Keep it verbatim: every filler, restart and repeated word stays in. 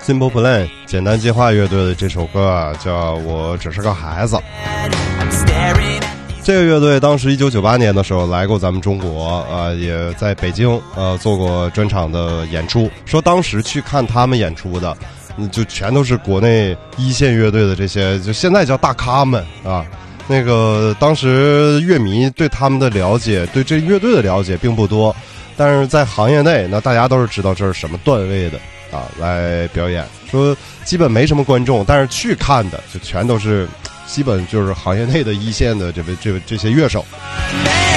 Simple Plan 简单计划乐队的这首歌啊，叫我只是个孩子。这个乐队当时一九九八年的时候来过咱们中国，呃，也在北京呃做过专场的演出。说当时去看他们演出的，就全都是国内一线乐队的这些，就现在叫大咖们啊。那个当时乐迷对他们的了解，对这乐队的了解并不多，但是在行业内，那大家都是知道这是什么段位的啊来表演。说基本没什么观众，但是去看的就全都是。基本就是行业内的一线的这位这这些乐手。